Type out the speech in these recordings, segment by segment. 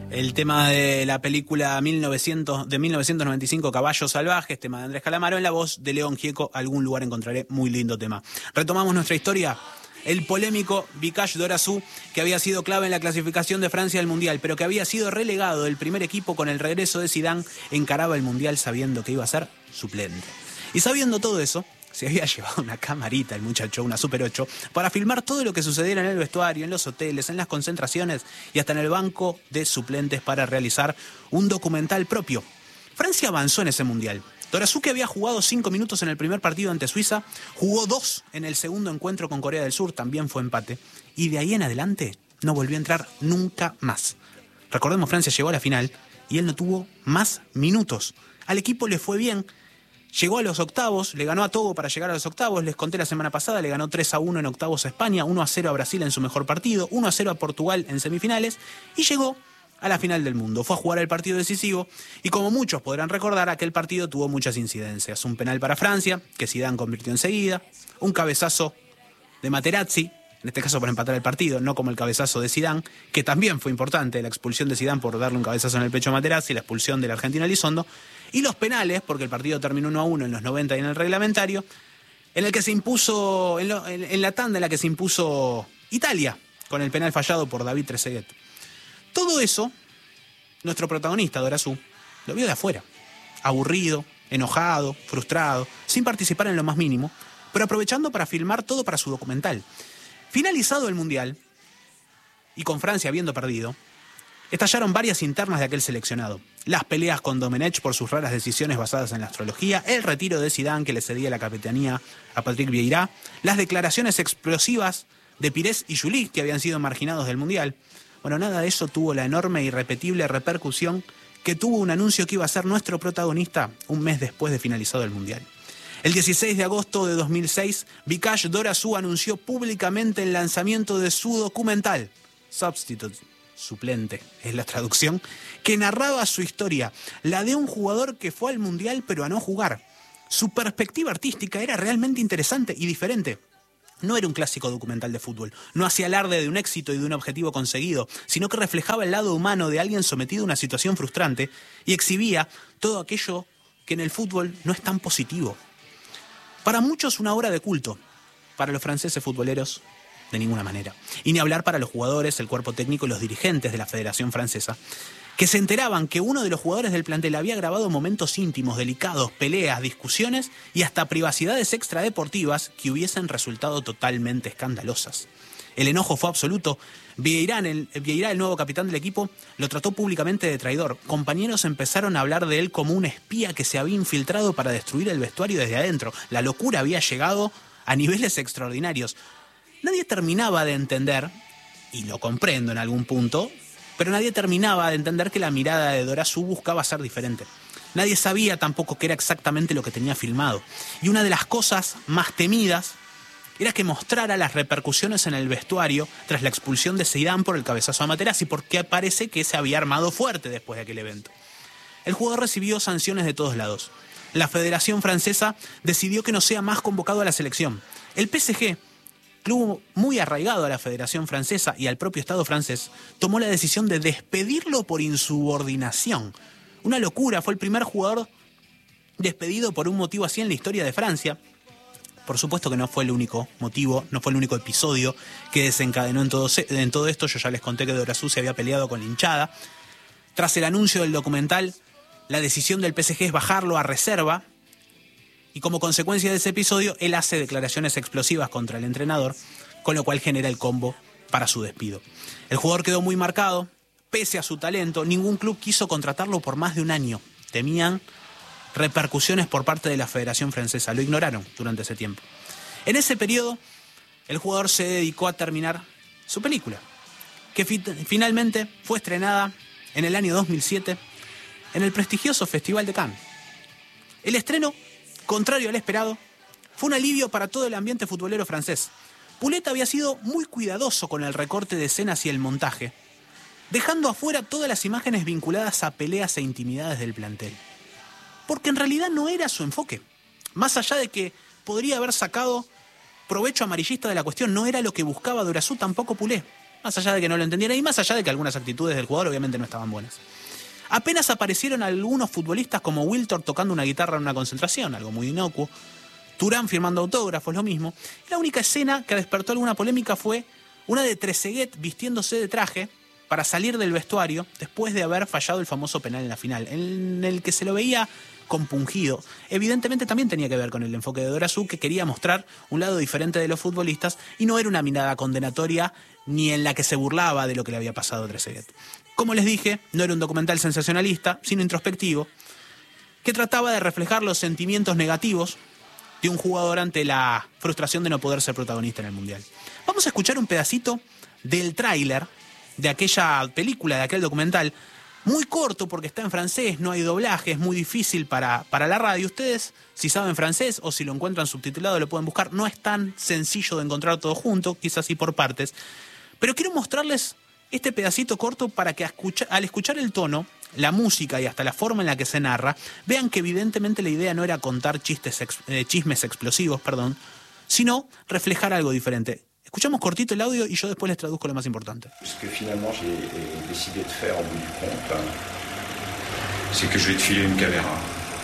El tema de la película de 1995, Caballos Salvajes, tema de Andrés Calamaro, en la voz de León Gieco. Algún lugar encontraré, muy lindo tema. Retomamos nuestra historia. El polémico Vikash Dorazú, que había sido clave en la clasificación de Francia al Mundial, pero que había sido relegado del primer equipo con el regreso de Zidane, encaraba el Mundial sabiendo que iba a ser suplente. Y sabiendo todo eso, se había llevado una camarita el muchacho, una Super 8, para filmar todo lo que sucediera en el vestuario, en los hoteles, en las concentraciones y hasta en el banco de suplentes para realizar un documental propio. Francia avanzó en ese Mundial. Dorazú, que había jugado 5 minutos en el primer partido ante Suiza, jugó 2 en el segundo encuentro con Corea del Sur, también fue empate, y de ahí en adelante no volvió a entrar nunca más. Recordemos, Francia llegó a la final y él no tuvo más minutos. Al equipo le fue bien, llegó a los octavos, le ganó a Togo para llegar a los octavos, les conté la semana pasada, le ganó 3-1 en octavos a España, 1-0 a Brasil en su mejor partido, 1-0 a Portugal en semifinales, y llegó a la final del mundo. Fue a jugar el partido decisivo y, como muchos podrán recordar, aquel partido tuvo muchas incidencias. Un penal para Francia, que Zidane convirtió enseguida, un cabezazo de Materazzi, en este caso para empatar el partido, no como el cabezazo de Zidane, que también fue importante, la expulsión de Zidane por darle un cabezazo en el pecho a Materazzi, la expulsión del argentino Elizondo, y los penales, porque el partido terminó 1-1 en los 90 y en el reglamentario, en el que se impuso, en la tanda en la que se impuso Italia, con el penal fallado por David Trezeguet. Todo eso, nuestro protagonista, Dorazú, lo vio de afuera, aburrido, enojado, frustrado, sin participar en lo más mínimo, pero aprovechando para filmar todo para su documental. Finalizado el Mundial, y con Francia habiendo perdido, estallaron varias internas de aquel seleccionado. Las peleas con Domenech por sus raras decisiones basadas en la astrología, el retiro de Zidane, que le cedía la capitanía a Patrick Vieira, las declaraciones explosivas de Pires y Juli, que habían sido marginados del Mundial. Bueno, nada de eso tuvo la enorme e irrepetible repercusión que tuvo un anuncio que iba a ser nuestro protagonista un mes después de finalizado el Mundial. El 16 de agosto de 2006, Vikash Dorazú anunció públicamente el lanzamiento de su documental, Substitute, suplente, es la traducción, que narraba su historia, la de un jugador que fue al Mundial pero a no jugar. Su perspectiva artística era realmente interesante y diferente. No era un clásico documental de fútbol, no hacía alarde de un éxito y de un objetivo conseguido, sino que reflejaba el lado humano de alguien sometido a una situación frustrante y exhibía todo aquello que en el fútbol no es tan positivo. Para muchos una obra de culto, para los franceses futboleros de ninguna manera. Y ni hablar para los jugadores, el cuerpo técnico y los dirigentes de la Federación Francesa, que se enteraban que uno de los jugadores del plantel había grabado momentos íntimos, delicados, peleas, discusiones y hasta privacidades extradeportivas que hubiesen resultado totalmente escandalosas. El enojo fue absoluto. Vieira, el nuevo capitán del equipo, lo trató públicamente de traidor. Compañeros empezaron a hablar de él como un espía que se había infiltrado para destruir el vestuario desde adentro. La locura había llegado a niveles extraordinarios. Nadie terminaba de entender, y lo comprendo en algún punto, pero nadie terminaba de entender que la mirada de Dorazú buscaba ser diferente. Nadie sabía tampoco qué era exactamente lo que tenía filmado. Y una de las cosas más temidas era que mostrara las repercusiones en el vestuario tras la expulsión de Zidane por el cabezazo a Materazzi, porque parece que se había armado fuerte después de aquel evento. El jugador recibió sanciones de todos lados. La Federación Francesa decidió que no sea más convocado a la selección. El PSG, club muy arraigado a la Federación Francesa y al propio Estado francés, tomó la decisión de despedirlo por insubordinación. Una locura, fue el primer jugador despedido por un motivo así en la historia de Francia. Por supuesto que no fue el único motivo, no fue el único episodio que desencadenó en todo esto. Yo ya les conté que Dorazú se había peleado con la hinchada. Tras el anuncio del documental, la decisión del PSG es bajarlo a reserva, y como consecuencia de ese episodio, él hace declaraciones explosivas contra el entrenador, con lo cual genera el combo para su despido. El jugador quedó muy marcado, pese a su talento, ningún club quiso contratarlo por más de un año. Temían repercusiones por parte de la Federación Francesa, lo ignoraron durante ese tiempo. En ese periodo, el jugador se dedicó a terminar su película, que finalmente fue estrenada en el año 2007 en el prestigioso Festival de Cannes. El estreno, contrario al esperado, fue un alivio para todo el ambiente futbolero francés. Poulet había sido muy cuidadoso con el recorte de escenas y el montaje, dejando afuera todas las imágenes vinculadas a peleas e intimidades del plantel. Porque en realidad no era su enfoque. Más allá de que podría haber sacado provecho amarillista de la cuestión, no era lo que buscaba Dorazú, tampoco Poulet. Más allá de que no lo entendieran y más allá de que algunas actitudes del jugador obviamente no estaban buenas. Apenas aparecieron algunos futbolistas como Wiltor tocando una guitarra en una concentración, algo muy inocuo. Turán firmando autógrafos, lo mismo. Y la única escena que despertó alguna polémica fue una de Trezeguet vistiéndose de traje para salir del vestuario después de haber fallado el famoso penal en la final, en el que se lo veía compungido. Evidentemente también tenía que ver con el enfoque de Dorazú, que quería mostrar un lado diferente de los futbolistas y no era una mirada condenatoria ni en la que se burlaba de lo que le había pasado a Trezeguet. Como les dije, no era un documental sensacionalista, sino introspectivo, que trataba de reflejar los sentimientos negativos de un jugador ante la frustración de no poder ser protagonista en el Mundial. Vamos a escuchar un pedacito del tráiler de aquella película, de aquel documental, muy corto porque está en francés, no hay doblaje, es muy difícil para la radio. Ustedes, si saben francés o si lo encuentran subtitulado, lo pueden buscar. No es tan sencillo de encontrar todo junto, quizás sí por partes. Pero quiero mostrarles este pedacito corto para que al escuchar el tono, la música y hasta la forma en la que se narra, vean que evidentemente la idea no era contar chismes explosivos, sino reflejar algo diferente. Escuchamos cortito el audio y yo después les traduzco lo más importante. Ce que finalement j'ai décidé de faire au bout du compte, c'est que je vais te filer une caméra.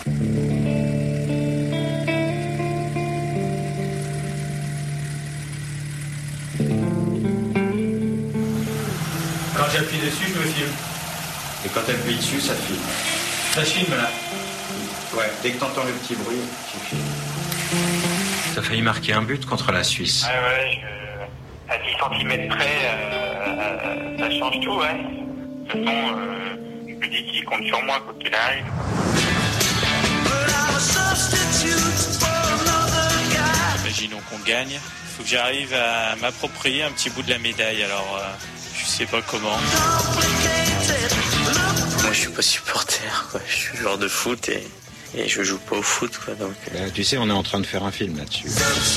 Quand j'appuie dessus, je me filme. Et quand tu appuies dessus, ça te filme. Ça se filme là. Ouais, dès que tu entends le petit bruit, tu filmes. T'as failli marquer un but contre la Suisse. Ouais, à 10 cm près, ça change tout, ouais. De toute façon, je me dis qu'il compte sur moi quoi qu'il arrive. Imaginons qu'on gagne, il faut que j'arrive à m'approprier un petit bout de la médaille, alors je sais pas comment. Moi je suis pas supporter, quoi. Je suis joueur de foot et je joue pas au foot, quoi, donc... Tu sais, on est en train de faire un film là-dessus.